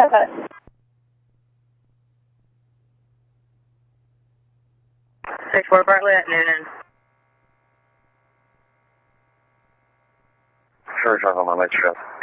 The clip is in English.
64 Bartlett at Noonan. Sure, talk on my late shift.